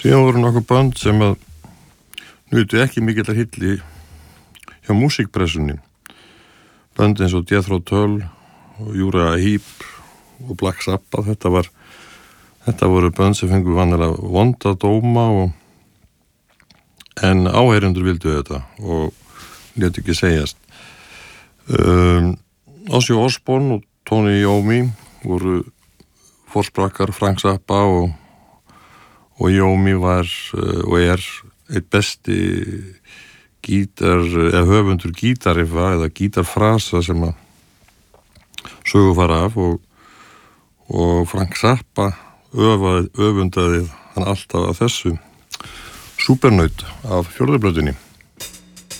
Síðan voru nokkuð bönd sem að nutu ekki mikillar hilli hjá músíkpressunni. Bönd eins og Jethro Tull og Uriah Heep og Black Sabbath, þetta voru bönd sem fengu vanalega vonda dóma en áheyrendur vildu þetta og létu ekki segjast. Ozzy Osbourne og Tony Iommi voru forsprakkar Frank Zappa og Iommi var og eitt besti höfundur gítarriffa eða gítarfrasa sem að sögu fara af og Frank Zappa öfundaði hann alltaf að þessu Supernaut af 4. plötunni.